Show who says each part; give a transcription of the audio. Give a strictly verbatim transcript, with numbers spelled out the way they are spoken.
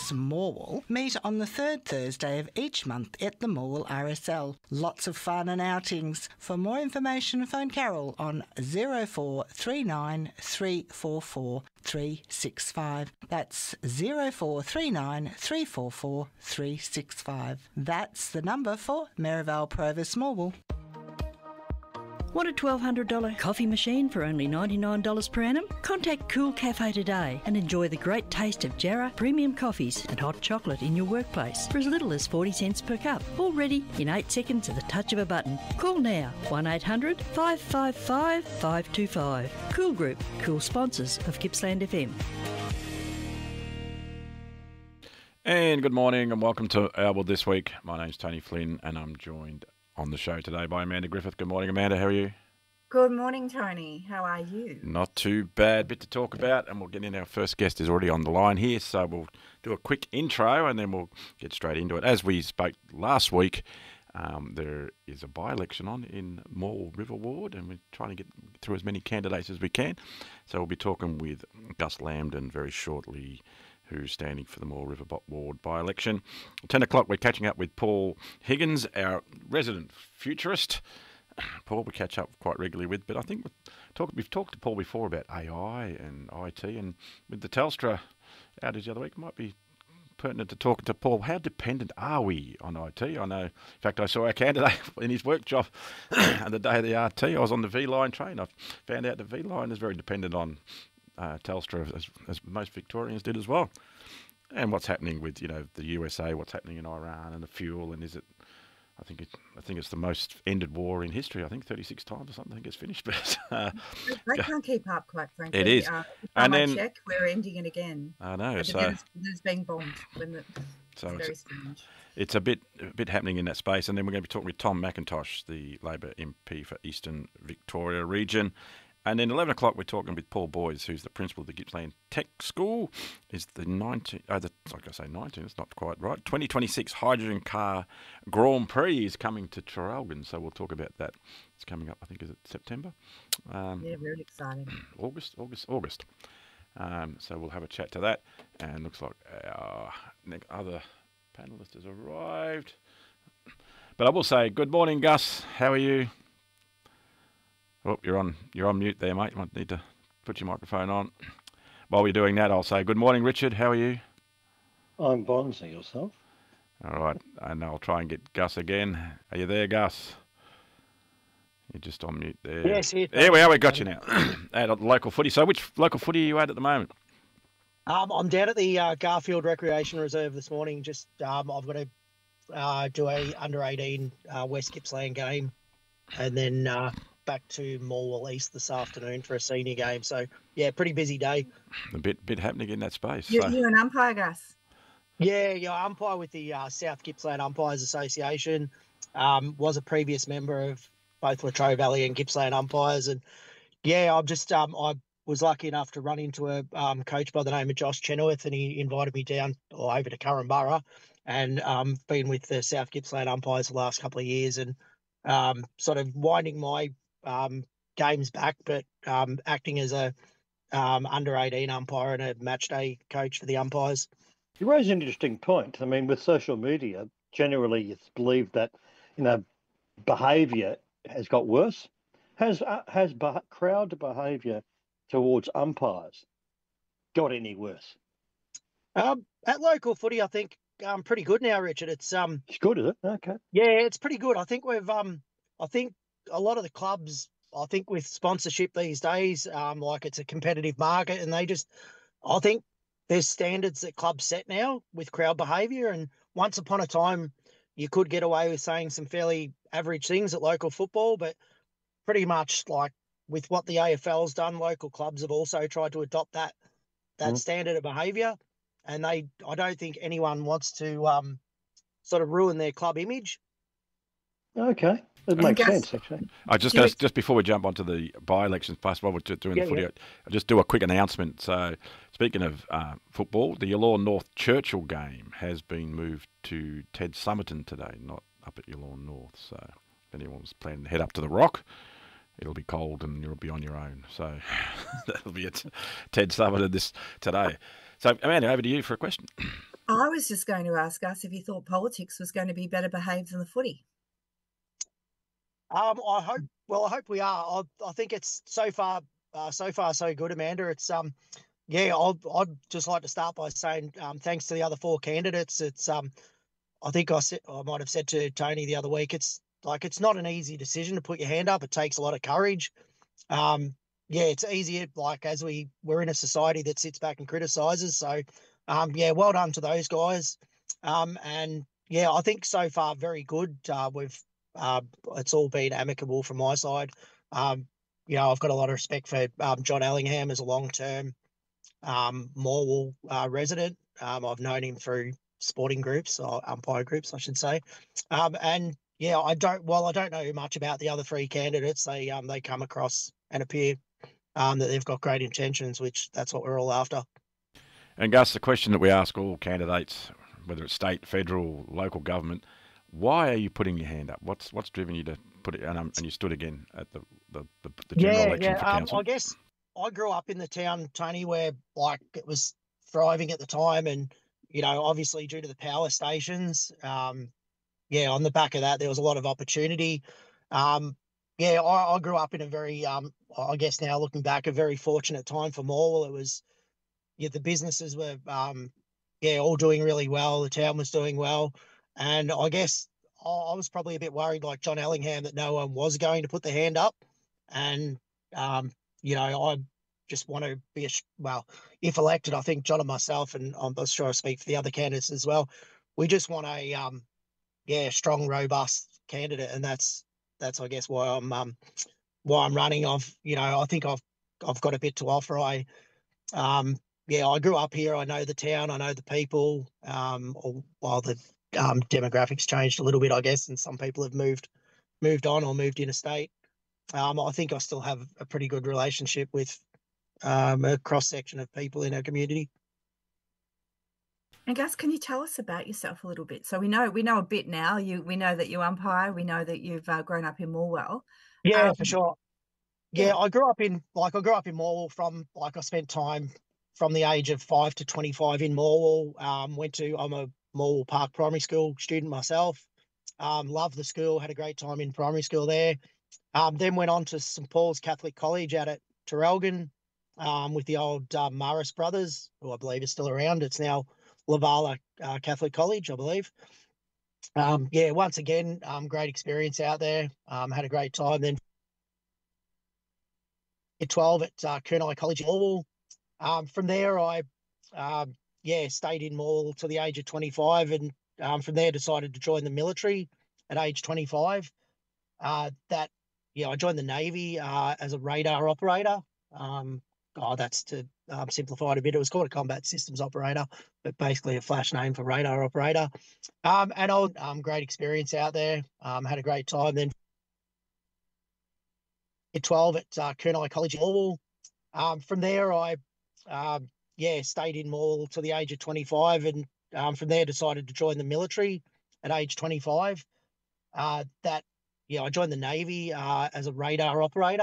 Speaker 1: Provis Morwell meet on the third Thursday of each month at the Morwell R S L. Lots of fun and outings. For more information, phone Carol on zero four three nine three four four three six five. That's zero four three nine three four four three six five. That's the number for Merivale Provis Morwell.
Speaker 2: Want a twelve hundred dollars coffee machine for only ninety-nine dollars per annum? Contact Cool Cafe today and enjoy the great taste of Jarrah premium coffees and hot chocolate in your workplace for as little as forty cents per cup. All ready in eight seconds at the touch of a button. Call now, one eight hundred five five five five two five. Cool Group, cool sponsors of Gippsland F M.
Speaker 3: And good morning and welcome to our World This Week. My name's Tony Flynn and I'm joined on the show today by Amanda Griffith. Good morning, Amanda. How are you?
Speaker 4: Good morning, Tony. How are you?
Speaker 3: Not too bad. Bit to talk about, and we'll get in. Our first guest is already on the line here, so we'll do a quick intro and then we'll get straight into it. As we spoke last week, um, there is a by-election on in Morwell River Ward, and we're trying to get through as many candidates as we can. So we'll be talking with Gus Lambden very shortly, who's standing for the Morwell River Ward by-election. At ten o'clock, we're catching up with Paul Higgins, our resident futurist. Paul we catch up quite regularly with, but I think we've talked, we've talked to Paul before about A I and I T, and with the Telstra outage the other week, it might be pertinent to talk to Paul. How dependent are we on I T? I know, in fact, I saw our candidate in his workshop on the day of the R T. I was on the V-Line train. I found out the V-Line is very dependent on Uh, Telstra, as, as most Victorians did as well. And what's happening with, you know, the U S A, what's happening in Iran and the fuel, and is it, I think it, I think it's the most ended war in history. I think thirty-six times or something gets finished. But uh,
Speaker 4: they can't keep up, quite frankly.
Speaker 3: It is.
Speaker 4: Uh,
Speaker 3: and
Speaker 4: I
Speaker 3: then
Speaker 4: check, we're ending it again.
Speaker 3: I know.
Speaker 4: But
Speaker 3: So
Speaker 4: it's, it's being bombed. When the,
Speaker 3: so
Speaker 4: it's
Speaker 3: it's,
Speaker 4: very strange.
Speaker 3: It's a bit, a bit happening in that space. And then we're going to be talking with Tom McIntosh, the Labor M P for Eastern Victoria region. And then eleven o'clock, we're talking with Paul Boys, who's the principal of the Gippsland Tech School. Is the nineteen, oh, the, like I say, nineteen, it's not quite right. twenty twenty-six Hydrogen Car Grand Prix is coming to Traralgon, so we'll talk about that. It's coming up, I think, is it September? Um,
Speaker 4: Yeah, really exciting.
Speaker 3: August, August, August. Um, so we'll have a chat to that. And looks like our other panellist has arrived. But I will say, good morning, Gus. How are you? Oh, you're on you're on mute there, mate. You might need to put your microphone on. While we're doing that, I'll say good morning, Richard. How are you?
Speaker 5: I'm Bonzi. Yourself?
Speaker 3: All right, and I'll try and get Gus again. Are you there, Gus? You're just on mute there.
Speaker 5: Yes, here.
Speaker 3: Here we are. We got you now. At a local footy. So, which local footy are you at at the moment?
Speaker 6: Um, I'm down at the uh, Garfield Recreation Reserve this morning. Just um, I've got to uh, do a under eighteen uh, West Gippsland game, and then. Uh, back to Morwell East this afternoon for a senior game. So, yeah, pretty busy day.
Speaker 3: A bit bit happening in that space.
Speaker 4: You,
Speaker 3: so.
Speaker 4: you an umpire, Gus?
Speaker 6: Yeah, yeah, I umpire with the uh, South Gippsland Umpires Association. Um, was a previous member of both Latrobe Valley and Gippsland Umpires. And, yeah, I'm just um, I was lucky enough to run into a um, coach by the name of Josh Chenoweth, and he invited me down or over to Curramborough, and um, been with the South Gippsland Umpires the last couple of years, and um, sort of winding my Um, games back, but um, acting as a um, under eighteen umpire and a match day coach for the umpires.
Speaker 5: You raise an interesting point. I mean, with social media, generally it's believed that, you know, behaviour has got worse. Has uh, has be- crowd behaviour towards umpires got any worse?
Speaker 6: Um, at local footy, I think um, pretty good now, Richard. It's um,
Speaker 5: It's good, is it? Okay.
Speaker 6: yeah, it's pretty good. I think we've um, I think. A lot of the clubs, I think with sponsorship these days, um, like it's a competitive market, and they just, I think there's standards that clubs set now with crowd behaviour. And once upon a time, you could get away with saying some fairly average things at local football, but pretty much like with what the A F L's done, local clubs have also tried to adopt that that mm. standard of behaviour. And they, I don't think anyone wants to um, sort of ruin their club image.
Speaker 5: Okay. It makes
Speaker 4: guess,
Speaker 5: sense, actually.
Speaker 3: I just goes, just before we jump onto the by-elections, plus while we're doing
Speaker 6: yeah,
Speaker 3: the footy,
Speaker 6: yeah.
Speaker 3: I'll just do a quick announcement. So, speaking of uh, football, the Yallourn North Churchill game has been moved to Ted Somerton today, not up at Yallourn North. So, if anyone's planning to head up to the Rock, it'll be cold and you'll be on your own. So, that'll be at Ted Somerton this today. So, Amanda, over to you for a question.
Speaker 4: I was just going to ask us if you thought politics was going to be better behaved than the footy.
Speaker 6: Um, I hope. Well, I hope we are. I, I think it's so far, uh, so far so good, Amanda. It's um, yeah. I'd, I'd just like to start by saying um, thanks to the other four candidates. It's um, I think I said I might have said to Tony the other week. It's like it's not an easy decision to put your hand up. It takes a lot of courage. Um, yeah, it's easier. Like as we we're in a society that sits back and criticises. So, um, yeah, well done to those guys. Um, and yeah, I think so far very good. Uh, we've uh, it's all been amicable from my side. Um, you know, I've got a lot of respect for um, John Ellingham as a long-term um, Morwell uh, resident. Um, I've known him through sporting groups or umpire groups, I should say. Um, and yeah, I don't. Well, I don't know much about the other three candidates. They um they come across and appear um that they've got great intentions, which that's what we're all after.
Speaker 3: And Gus, the question that we ask all candidates, whether it's state, federal, local government, why are you putting your hand up? What's what's driven you to put it? And, um, and you stood again at the the, the, the general
Speaker 6: Yeah,
Speaker 3: election
Speaker 6: yeah.
Speaker 3: for
Speaker 6: Um,
Speaker 3: council.
Speaker 6: I guess I grew up in the town, Tony, where like it was thriving at the time, and you know, obviously due to the power stations, um, yeah, on the back of that, there was a lot of opportunity. Um, yeah, I, I grew up in a very, um, I guess now looking back, a very fortunate time for Morwell. It was, yeah, the businesses were, um, yeah, all doing really well. The town was doing well. And I guess I, I was probably a bit worried, like John Ellingham, that no one was going to put their hand up. And, um, you know, I just want to be, a, well, if elected, I think John and myself, and I'm sure I speak for the other candidates as well, we just want a, um, yeah, strong, robust candidate, and that's that's I guess why I'm um why I'm running. I've you know I think I've I've got a bit to offer. I um yeah I grew up here. I know the town. I know the people. Um, or, while the um demographics changed a little bit, I guess, and some people have moved moved on or moved interstate. Um, I think I still have a pretty good relationship with um a cross section of people in our community.
Speaker 4: And Gus, can you tell us about yourself a little bit? So we know we know a bit now. You we know that you umpire. We know that you've uh, grown up in Morwell.
Speaker 6: Yeah,
Speaker 4: Um,
Speaker 6: for sure. Yeah,
Speaker 4: yeah.
Speaker 6: I grew up in like I grew up in Morwell from like I spent time from the age of five to twenty-five in Morwell. Um, went to I'm a Morwell Park Primary School student myself. Um, loved the school, had a great time in primary school there. Um, then went on to St Paul's Catholic College out at Terrelgan, um, with the old uh, Maris brothers, who I believe is still around. It's now Lavala uh, Catholic College, I believe. Um, yeah, once again, um, great experience out there. Um, had a great time. Then at twelve at uh, Kurnai College in Morwell. Um, from there, I um, yeah stayed in Morwell to the age of twenty-five, and um, from there decided to join the military at age twenty-five. Uh, that yeah, I joined the Navy uh, as a radar operator. Um, oh, that's to um, simplify it a bit. It was called a combat systems operator, but basically a flash name for radar operator. Um, and I um, great experience out there. Um, had a great time. Then at twelve at uh, Kurnai College in Morwell. Um, from there, I um, yeah stayed in Morwell to the age of twenty-five, and um, from there decided to join the military at age twenty-five. Uh, that yeah, I joined the Navy uh, as a radar operator.